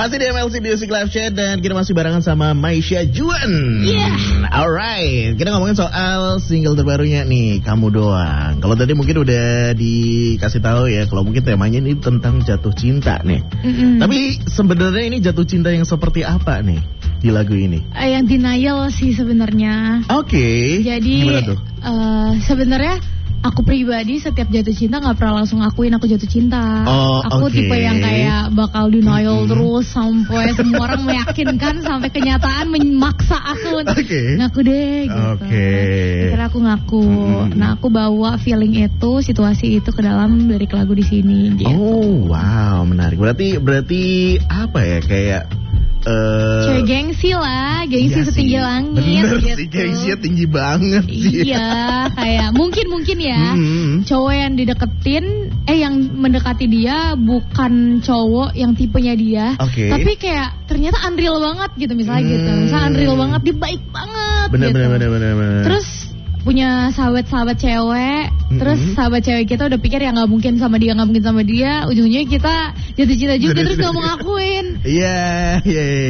Masih di MLC Music Live Chat dan kita masih barengan sama Maisha Juan. Alright, kita ngomongin soal single terbarunya nih, Kamu Doang. Kalau tadi mungkin udah dikasih tahu ya, kalau mungkin temanya ini tentang jatuh cinta nih. Tapi sebenarnya ini jatuh cinta yang seperti apa nih di lagu ini? Yang denial sih sebenarnya. Oke. Jadi sebenarnya aku pribadi setiap jatuh cinta nggak pernah langsung akuin aku jatuh cinta. Aku tipe yang kayak bakal denial terus sampai semua orang meyakinkan, sampai kenyataan memaksa aku untuk ngaku deh gitu. Akhirnya aku ngaku. Nah, aku bawa feeling itu, situasi itu ke dalam lirik lagu di sini gitu. Oh, wow, menarik. Berarti apa ya, kayak cewek gengsi lah, gengsi setinggi langit. Bener gitu. sih, gengsinya tinggi banget sih. Iya, kayak mungkin ya cowok yang dideketin, yang mendekati dia bukan cowok yang tipenya dia, tapi kayak ternyata unreal banget gitu, misalnya gitu. Misalnya unreal banget, dia baik banget. Bener. Terus punya sahabat cewek, terus sahabat cewek kita udah pikir ya nggak mungkin sama dia, ujungnya kita jatuh cinta juga, terus nggak mau ngakuin. Iya.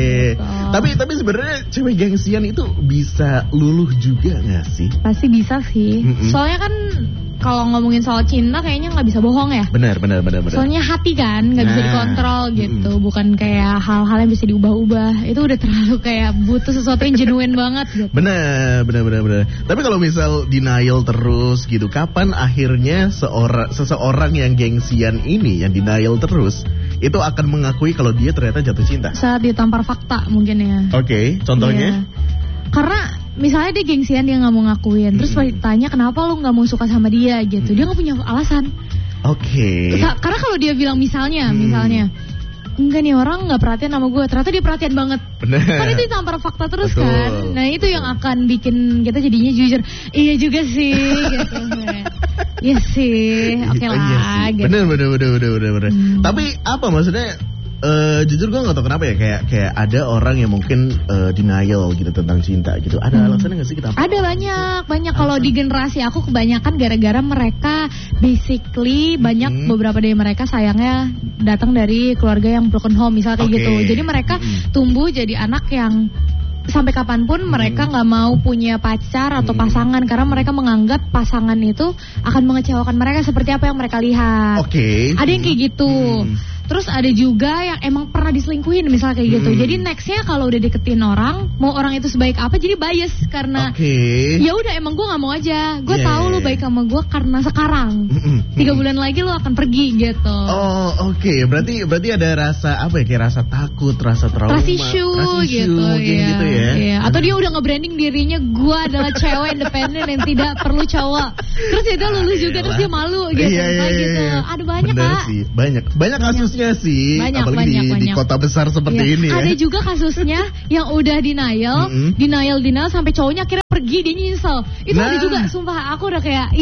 Tapi sebenarnya cewek gengsian itu bisa luluh juga nggak sih? Pasti bisa sih. Soalnya kan kalau ngomongin soal cinta kayaknya nggak bisa bohong ya. Benar. Soalnya hati kan nggak bisa dikontrol gitu, bukan kayak hal-hal yang bisa diubah-ubah. Itu udah terlalu kayak butuh sesuatu yang genuine banget gitu. Benar. Tapi kalau misal denial terus gitu, kapan akhirnya seseorang yang gengsian ini, yang denial terus, itu akan mengakui kalau dia ternyata jatuh cinta? Saat ditampar fakta mungkin ya. Contohnya? Karena misalnya dia gengsian, dia nggak mau ngakuin, terus tanya kenapa lu nggak mau suka sama dia gitu, dia nggak punya alasan. Karena kalau dia bilang misalnya enggak nih orang nggak perhatian sama gue, ternyata dia perhatian banget. Kan itu ditampar fakta terus. Betul. Kan. Nah itu yang akan bikin kita jadinya jujur. Iya juga sih gitu. Iya sih, oke lah. Gitu. Bener. Tapi apa maksudnya? Jujur gue gak tau kenapa ya, kayak ada orang yang mungkin denial gitu tentang cinta gitu. Ada alasannya gak sih kita? Ada banyak. Kalau di generasi aku kebanyakan gara-gara mereka basically banyak beberapa dari mereka sayangnya datang dari keluarga yang broken home misalnya kayak gitu. Jadi mereka tumbuh jadi anak yang sampai kapanpun mereka nggak mau punya pacar atau pasangan, karena mereka menganggap pasangan itu akan mengecewakan mereka seperti apa yang mereka lihat. Ada yang kayak gitu. Terus ada juga yang emang pernah diselingkuhin misalnya kayak gitu. Jadi nextnya kalau udah deketin orang, mau orang itu sebaik apa, jadi bias karena ya udah emang gue nggak mau aja. Gue tahu lu baik sama gue karena sekarang. 3 bulan lagi lu akan pergi gitu. Berarti ada rasa apa ya, kayak rasa takut, rasa trauma, trust issue gitu ya. Atau dia udah nge-branding dirinya, gue adalah cewek independen yang tidak perlu cowok. Terus dia lulus juga, terus dia malu gitu. Gitu. Ada banyak Kak. Banyak kasusnya sih, apalagi di kota besar seperti ini ya. Ada juga kasusnya yang udah denial sampai cowoknya akhirnya pergi, dia nyesel. Itu ada juga, sumpah aku udah kayak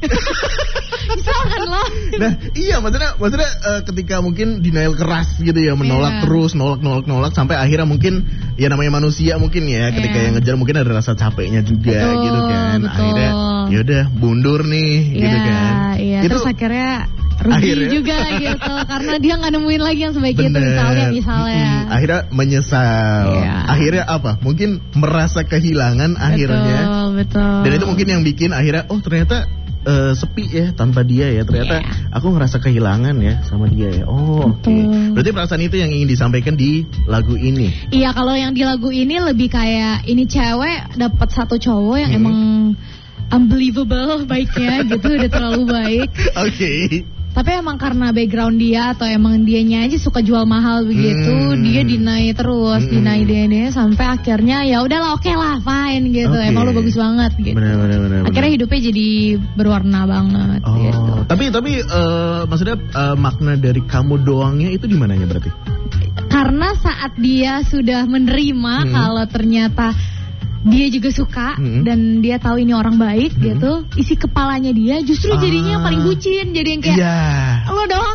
nyesel kan lo. Nah iya, maksudnya ketika mungkin denial keras gitu ya, menolak terus, nolak sampai akhirnya mungkin ya namanya manusia mungkin ya, ketika yang ngejar mungkin ada rasa capeknya juga gitu kan. Akhirnya yaudah mundur nih gitu kan. Terus akhirnya rugi juga gitu, karena dia nggak nemuin lagi yang sebaik itu misalnya. Akhirnya menyesal. Akhirnya apa? Mungkin merasa kehilangan akhirnya. Betul. Dan itu mungkin yang bikin akhirnya ternyata sepi ya tanpa dia ya. Ternyata aku ngerasa kehilangan ya sama dia ya. Berarti perasaan itu yang ingin disampaikan di lagu ini. Iya, kalau yang di lagu ini lebih kayak ini cewek dapat satu cowok yang emang unbelievable baiknya gitu, udah terlalu baik. Tapi emang karena background dia atau emang dianya aja suka jual mahal begitu, dia deny terus, deny sampai akhirnya ya udahlah, oke lah, fine gitu. Emang lu bagus banget gitu. Bener. Akhirnya hidupnya jadi berwarna banget. Gitu. Tapi maksudnya makna dari Kamu Doangnya itu di mananya berarti? Karena saat dia sudah menerima kalau ternyata dia juga suka dan dia tahu ini orang baik gitu, isi kepalanya dia justru jadinya yang paling bucin, jadi yang kayak lo doang deh gitu.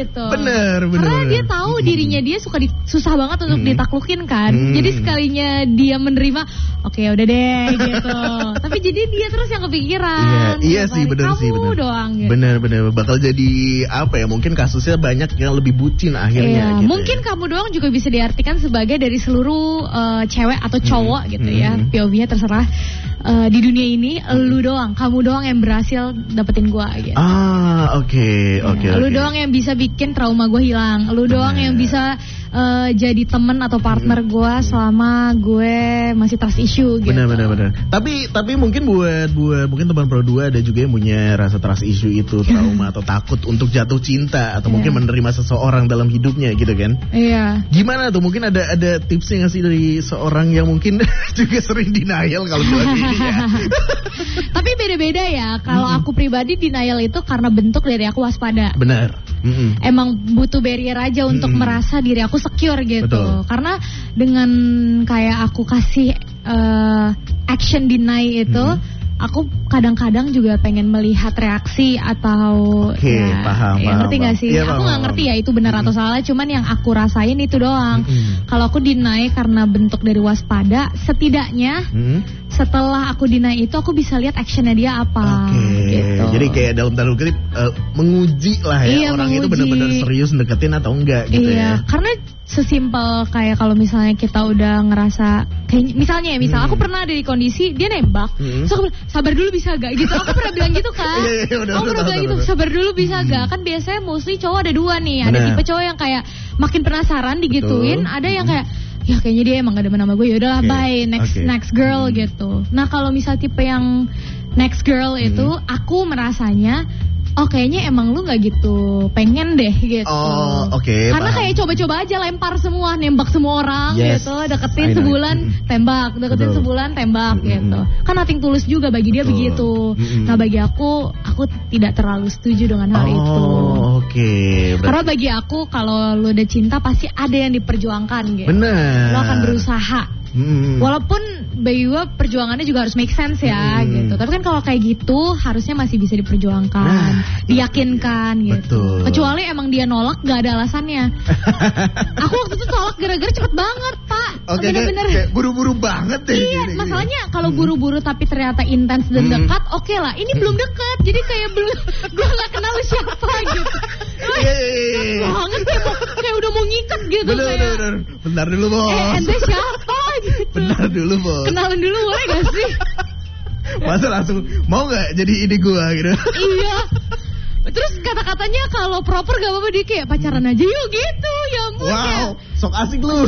gitu. Bener. Karena dia tahu dirinya dia susah banget untuk ditaklukin kan. Jadi sekalinya dia menerima, oke udah deh gitu. Tapi jadi dia terus yang kepikiran. Iya sih, bener sih. Kamu doang gitu. Bener. Bakal jadi apa ya? Mungkin kasusnya banyak yang lebih bucin akhirnya. Gitu mungkin kamu doang juga bisa diartikan sebagai dari seluruh cewek atau cowok gitu ya. POV-nya terserah. Di dunia ini lu doang, kamu doang yang berhasil dapetin gua gitu. Oke. Lu doang yang bisa bikin trauma gua hilang. Lu doang yang bisa jadi temen atau partner gue selama gue masih trust issue gitu. Benar. Tapi mungkin buat mungkin teman Pro 2 ada juga yang punya rasa trust issue itu, trauma atau takut untuk jatuh cinta atau mungkin menerima seseorang dalam hidupnya gitu kan. Iya. Gimana tuh, mungkin ada tipsnya nggak sih dari seorang yang mungkin juga sering denial kalau bilang ini ya. Tapi beda-beda ya. Kalau aku pribadi denial itu karena bentuk dari aku waspada. Benar. Emang butuh barrier aja untuk merasa diri aku secure gitu. Betul. Karena dengan kayak aku kasih action deny itu, aku kadang-kadang juga pengen melihat reaksi atau paham. Ngerti gak sih? Aku gak ngerti ya itu benar atau salah, cuman yang aku rasain itu doang. Kalau aku deny karena bentuk dari waspada, setidaknya setelah aku deny itu aku bisa lihat actionnya dia apa. Gitu. Jadi kayak dalam tanda kutip menguji lah ya, orang itu benar-benar serius deketin atau enggak gitu ya. Karena sesimpel kayak kalau misalnya kita udah ngerasa kayak misalnya aku pernah ada di kondisi dia nembak, so aku bilang, sabar dulu bisa gak gitu. Aku pernah bilang gitu kan. Aku pernah bilang gitu, sabar dulu bisa gak. Kan biasanya mostly cowok ada dua nih. Ada tipe cowok yang kayak makin penasaran digituin, ada yang kayak ya kayaknya dia emang gak demen sama gue, yaudahlah bye, next girl gitu. Nah kalau misal tipe yang next girl itu aku merasanya kayaknya emang lu gak gitu pengen deh gitu. Karena kayak coba-coba aja lempar semua, nembak semua orang gitu, deketin sebulan tembak, deketin sebulan tembak gitu. Kan nothing tulus juga bagi dia begitu. Nah bagi aku tidak terlalu setuju dengan hal itu. Karena bagi aku kalau lu udah cinta pasti ada yang diperjuangkan gitu. Bener. Lu akan berusaha. Walaupun bagi gue perjuangannya juga harus make sense ya gitu. Tapi kan kalau kayak gitu harusnya masih bisa diperjuangkan, diyakinkan gitu. Kecuali emang dia nolak gak ada alasannya. Aku waktu itu tolak gara-gara cepet banget Pak. Bener-bener kayak buru-buru banget deh. Iya, masalahnya kalau buru-buru tapi ternyata intens dan dekat, oke lah. Ini belum dekat, jadi kayak belum, gue gak kenal siapa gitu. Banget kayak udah mau ngikat gitu. Bener. Bentar dulu bos. Ente siapa gitu. Bentar dulu bos. Kenalan dulu boleh gak sih? Masa langsung mau gak jadi ide gua gitu. Iya. Terus kata-katanya kalau proper gak apa-apa, dia kayak pacaran aja yuk gitu. Ya ampun. Wow, sok asik lu.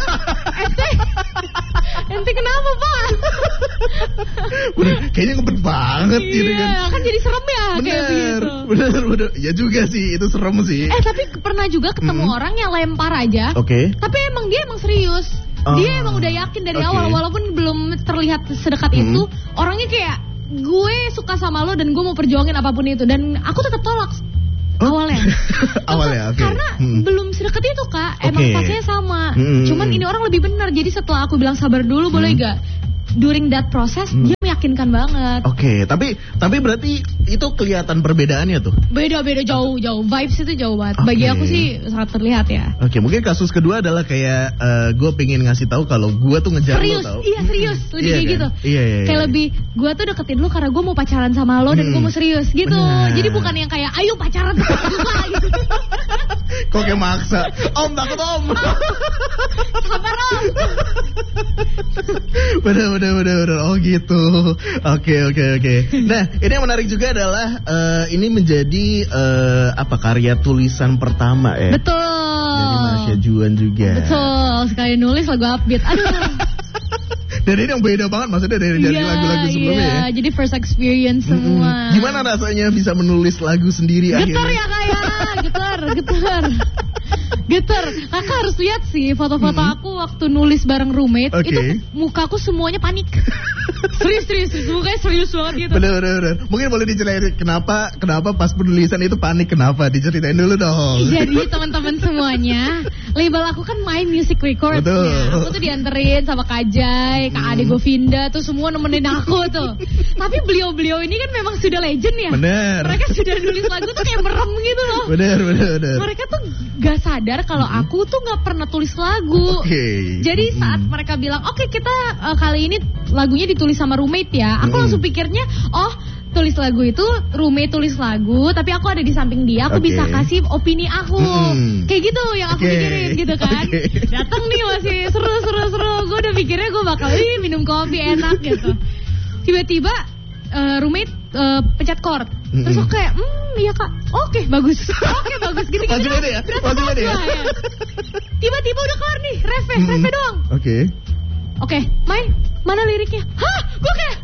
Ente kenapa Pak? Kayaknya ngebet banget gitu kan. Iya, kan jadi serem ya kayak begitu. Bener. Ya juga sih, itu serem sih. Tapi pernah juga ketemu orang yang lempar aja. Tapi emang dia serius. Dia emang udah yakin dari awal, walaupun belum terlihat sedekat itu. Orangnya kayak, gue suka sama lo dan gue mau perjuangin apapun itu. Dan aku tetap tolak awalnya. Karena belum sedekat itu Kak. Emang fasenya sama. Cuman ini orang lebih benar. Jadi setelah aku bilang sabar dulu boleh gak, during that process dia meyakinkan banget. Tapi berarti itu kelihatan perbedaannya tuh. Beda jauh. Vibes itu jauh banget. Bagi aku sih sangat terlihat ya. Mungkin kasus kedua adalah kayak gue pengen ngasih tahu kalau gue tuh ngejar lo tau. Serius. Lebih kayak gitu. Kayak lebih gue tuh deketin lo karena gue mau pacaran sama lo dan gue mau serius gitu. Jadi bukan yang kayak ayo pacaran gitu. Kok kayak maksa. Om takut om. Sabar om. Bener. Oh gitu. Oke. Nah, ini yang menarik juga adalah ini menjadi karya tulisan pertama ya. Betul. Jadi Masya Juan juga. Betul. Sekali nulis lagu upbeat. Aduh. Dan ini yang beda banget maksudnya dari lagu-lagu sebelumnya ya. Jadi first experience semua. Gimana rasanya bisa menulis lagu sendiri getar akhirnya? Ya kayak getar. Kakak harus lihat sih foto-foto aku waktu nulis bareng roommate. Itu mukaku semuanya panik. Serius, mukanya serius banget gitu. Bener. Mungkin boleh diceritain kenapa pas penulisan itu panik, kenapa? Diceritain dulu dong. Jadi teman-teman semuanya, label aku kan My Music Records ya. Aku tuh dianterin sama Kak Jai, Kak Ade Govinda tuh semua nemenin aku tuh. Tapi beliau-beliau ini kan memang sudah legend ya. Bener. Mereka sudah nulis lagu tuh kayak merem gitu loh. Bener. Mereka tuh gak sadar kalau aku tuh gak pernah tulis lagu. Jadi saat mereka bilang, oke, kita kali ini lagunya ditulis sama roommate ya. Aku langsung pikirnya, tulis lagu itu roommate tulis lagu, tapi aku ada di samping dia, aku bisa kasih opini aku. Kayak gitu yang aku pikirin gitu kan. Datang nih masih seru. Gue udah pikirnya gue bakal minum kopi enak gitu. Tiba-tiba roommate pencet chord. Terus aku kayak, iya Kak, oke, bagus gitu. Masih beda ya? Tiba-tiba udah kelar nih, ref doang. Oke, main, mana liriknya? Hah? Gue kayak,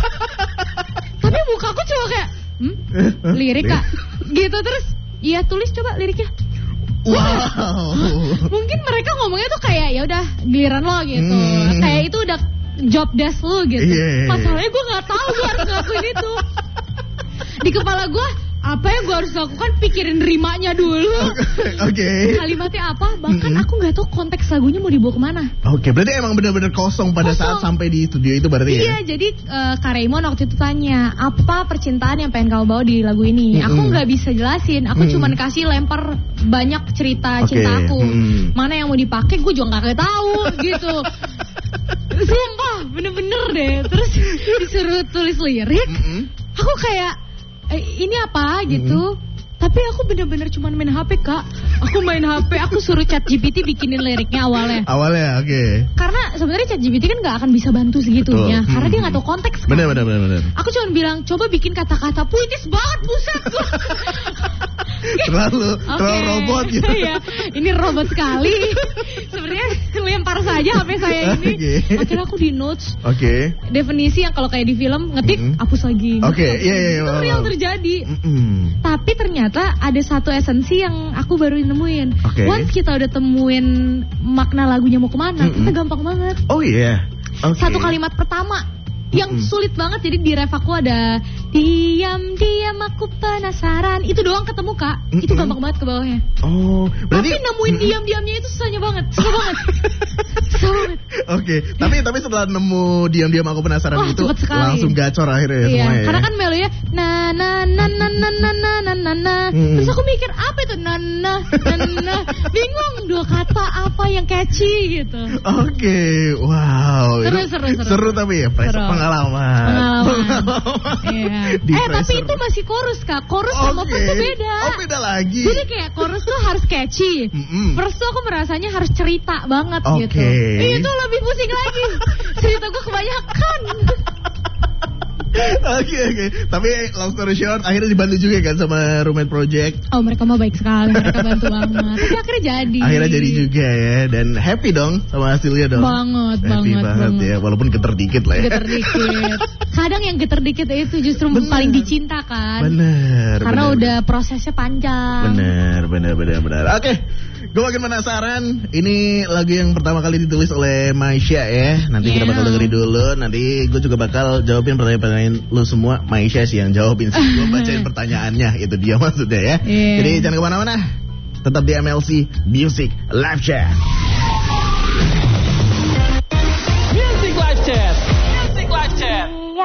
tapi mukaku cuma kayak, lirik Kak? Gitu terus, iya tulis coba liriknya. Wow. Mungkin mereka ngomongnya tuh kayak, ya udah giliran lo gitu. Kayak itu udah job desk lo gitu. Masalahnya gue nggak tahu gue harus ngelakuin itu. Di kepala gue, apa yang gue harus lakukan, pikirin rimanya dulu. Kalimatnya apa, bahkan aku gak tahu konteks lagunya mau dibawa kemana. Berarti emang benar-benar kosong pada saat sampai di studio itu berarti ya? Iya, jadi Kak Raymond waktu itu tanya, apa percintaan yang pengen kau bawa di lagu ini? Aku gak bisa jelasin, aku cuman kasih lempar banyak cerita cinta aku. Mana yang mau dipakai, gue juga gak tahu gitu. Sumpah, bener-bener deh. Terus disuruh tulis lirik, aku kayak, ini apa gitu. Tapi aku bener-bener cuma main HP Kak. Aku main HP, aku suruh ChatGPT bikinin liriknya awalnya. Karena sebenarnya ChatGPT kan gak akan bisa bantu segitunya. Karena dia gak tahu konteks kan. Bener. Aku cuma bilang, coba bikin kata-kata puitis banget, buset. Terlalu robot gitu. Ya, ini robot sekali. Sebenarnya lempar saja HP saya ini. Akhirnya aku di notes. Definisi yang kalau kayak di film ngetik, hapus lagi. Itu yang terjadi. Tapi ternyata ada satu esensi yang aku baru nemuin. Once kita udah temuin makna lagunya mau kemana, kita gampang banget. Satu kalimat pertama yang sulit banget, jadi di ref aku ada diam aku penasaran, itu doang ketemu Kak. Itu gampang banget ke bawahnya. Berarti tapi nemuin diamnya itu susah banget. Tapi setelah nemu diam aku penasaran itu langsung gacor akhirnya ya semuanya. Karena kan melonya na. Terus aku mikir apa itu na. Bingung dua kata apa yang catchy gitu. Wow. Seru tapi ya, pengalaman. Tapi itu masih chorus Kak. Chorus sama verse beda. Beda lagi. Jadi kayak chorus tuh harus catchy. Verse tuh aku merasanya harus cerita banget gitu. Itu lebih pusing lagi. Cerita gue kebanyakan. Tapi long story short, akhirnya dibantu juga kan sama Roommate Project. Mereka mah baik sekali, mereka bantu banget. Tapi akhirnya jadi juga ya. Dan happy dong sama hasilnya dong. Banget ya. Walaupun geter dikit lah ya. Kadang yang geter dikit itu justru paling dicinta kan. Karena udah prosesnya panjang. Bener. Gue makin penasaran. Ini lagu yang pertama kali ditulis oleh Maisha ya. Nanti kita bakal dengerin dulu. Nanti gue juga bakal jawabin pertanyaan lu semua. Maisha sih yang jawabin sih. Gue bacain pertanyaannya. Itu dia maksudnya ya. Jadi jangan kemana-mana. Tetap di MLC Music Live Chat. Music Live Chat.